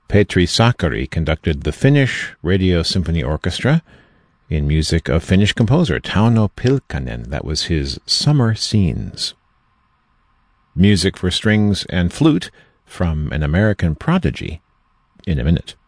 Petri Sakari conducted the Finnish Radio Symphony Orchestra in music of Finnish composer Tauno Pilkkanen. That was his Summer Scenes. Music for strings and flute from an American prodigy in a minute.